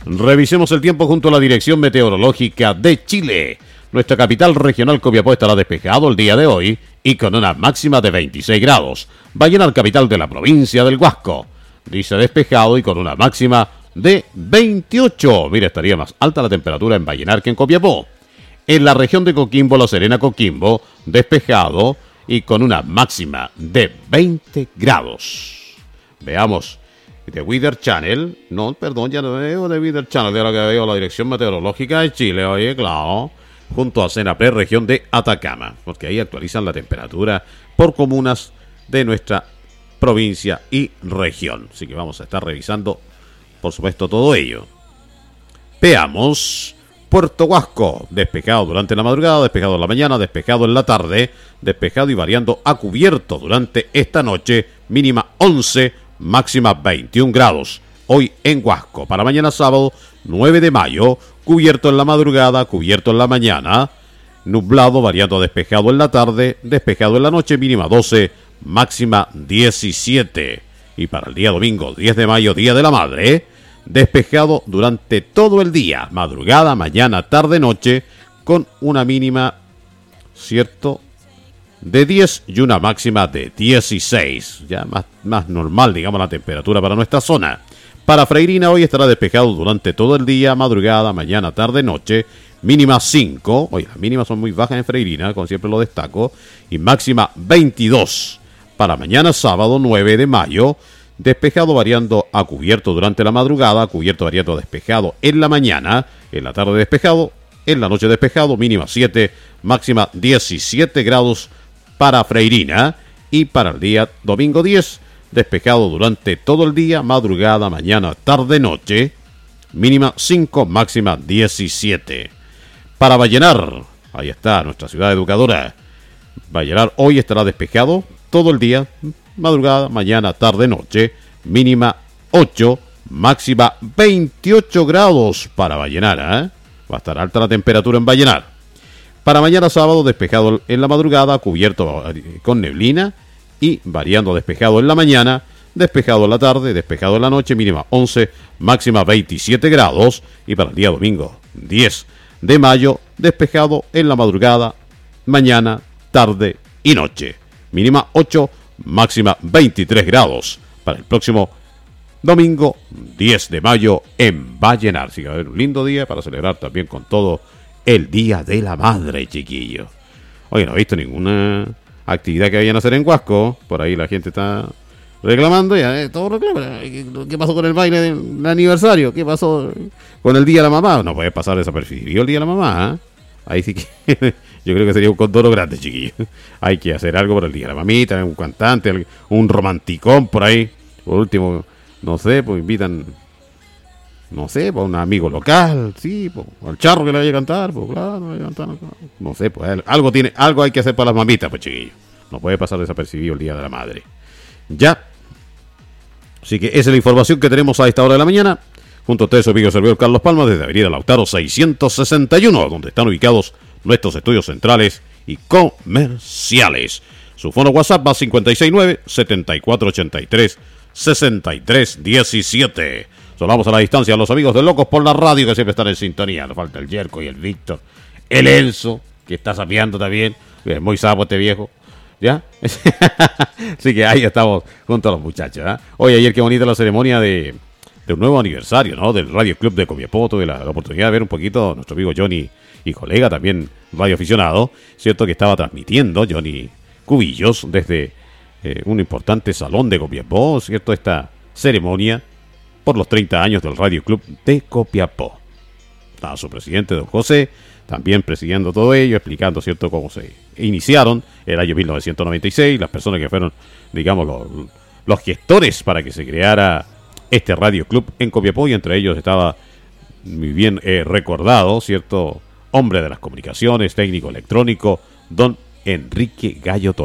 Revisemos el tiempo junto a la Dirección Meteorológica de Chile. Nuestra capital regional Copiapó estará despejado el día de hoy y con una máxima de 26 grados. Vallenar, capital de la provincia del Huasco, dice despejado y con una máxima de 28. Mira, estaría más alta la temperatura en Vallenar que en Copiapó. En la región de Coquimbo, La Serena, Coquimbo, despejado y con una máxima de 20 grados. Veamos. De Weather Channel, no, perdón, ya no veo de Weather Channel, de lo que veo la Dirección Meteorológica de Chile, oye, claro, junto a Senapred, región de Atacama, porque ahí actualizan la temperatura por comunas de nuestra provincia y región. Así que vamos a estar revisando, por supuesto, todo ello. Veamos. Puerto Huasco, despejado durante la madrugada, despejado en la mañana, despejado en la tarde, despejado y variando a cubierto durante esta noche, mínima 11, máxima 21 grados. Hoy en Huasco. Para mañana sábado 9 de mayo, cubierto en la madrugada, cubierto en la mañana, nublado, variando a despejado en la tarde, despejado en la noche, mínima 12, máxima 17. Y para el día domingo 10 de mayo, Día de la Madre, despejado durante todo el día, madrugada, mañana, tarde, noche, con una mínima, ¿cierto?, de 10 y una máxima de 16. Ya más normal, digamos, la temperatura para nuestra zona. Para Freirina hoy estará despejado durante todo el día, madrugada, mañana, tarde, noche, mínima 5. Oye, las mínimas son muy bajas en Freirina, como siempre lo destaco, y máxima 22. Para mañana sábado 9 de mayo, despejado variando a cubierto durante la madrugada, cubierto variando a despejado en la mañana, en la tarde despejado, en la noche despejado, mínima 7, máxima 17 grados para Freirina. Y para el día domingo 10, despejado durante todo el día, madrugada, mañana, tarde, noche, mínima 5, máxima 17. Para Vallenar, ahí está nuestra ciudad educadora. Vallenar hoy estará despejado todo el día, madrugada, mañana, tarde, noche, mínima 8, máxima 28 grados para Vallenar, ¿eh? Va a estar alta la temperatura en Vallenar. Para mañana sábado, despejado en la madrugada, cubierto con neblina y variando despejado en la mañana, despejado en la tarde, despejado en la noche, mínima 11, máxima 27 grados. Y para el día domingo 10 de mayo, despejado en la madrugada, mañana, tarde y noche, mínima 8, máxima 23 grados para el próximo domingo 10 de mayo en Vallenar. Así que va a haber un lindo día para celebrar también con todo el Día de la Madre, chiquillos. Oye, no he visto ninguna actividad que vayan a hacer en Huasco. Por ahí la gente está reclamando, ya, todo reclama. ¿Qué pasó con el baile del aniversario? ¿Qué pasó con el Día de la Mamá? No puede pasar desapercibido el Día de la Mamá, ¿eh? Ahí sí que yo creo que sería un condoro grande, chiquillo. Hay que hacer algo por el Día de la Mamita, un cantante, un romanticón por ahí. Por último, no sé, pues invitan, no sé, pues a un amigo local, sí, pues al charro que le vaya a cantar, pues claro, le vaya a cantar, no sé, pues algo hay que hacer para las mamitas, pues chiquillo. No puede pasar desapercibido el Día de la Madre. Ya. Así que esa es la información que tenemos a esta hora de la mañana. Junto a ustedes, su amigo servidor Carlos Palma, desde Avenida Lautaro 661, donde están ubicados nuestros estudios centrales y comerciales. Su fono WhatsApp va 569-7483-6317. Saludamos a la distancia a los amigos de Locos por la Radio, que siempre están en sintonía. Nos falta el Yerko y el Víctor. El Enzo, que está sapeando también. Es muy sapo este viejo. ¿Ya? Así que ahí estamos junto a los muchachos, ¿eh? Hoy, ayer, qué bonita la ceremonia de un nuevo aniversario, ¿no? Del Radio Club de Copiapó. Tuve la oportunidad de ver un poquito a nuestro amigo Johnny y colega, también radio aficionado, ¿cierto? Que estaba transmitiendo Johnny Cubillos desde un importante salón de Copiapó, ¿cierto? Esta ceremonia por los 30 años del Radio Club de Copiapó. Estaba su presidente, don José, también presidiendo todo ello, explicando, ¿cierto?, cómo se iniciaron el año 1996, las personas que fueron, digamos, los gestores para que se creara este Radio Club en Copiapó, y entre ellos estaba muy bien recordado, ¿cierto?, hombre de las comunicaciones, técnico electrónico, don Enrique Gallo Torres.